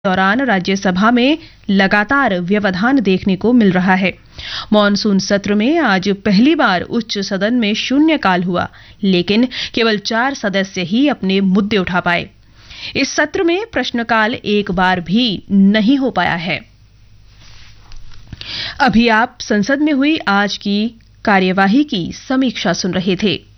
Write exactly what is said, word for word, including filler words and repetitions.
दौरान राज्यसभा में लगातार व्यवधान देखने को मिल रहा है। मॉनसून सत्र में आज पहली बार उच्च सदन में शून्यकाल हुआ, लेकिन केवल चार सदस्य ही अपने मुद्दे उठा पाए। इस सत्र में प्रश्नकाल एक बार भी नहीं हो पाया है। अभी आप संसद में हुई आज की कार्यवाही की समीक्षा सुन रहे थे।